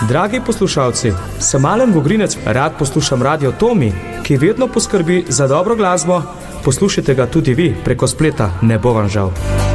Dragi poslušalci, sem Alen Vogrinec, rad poslušam Radio Tomi, ki vedno poskrbi za dobro glasbo. Poslušajte ga tudi vi preko spleta, ne bo vam žal.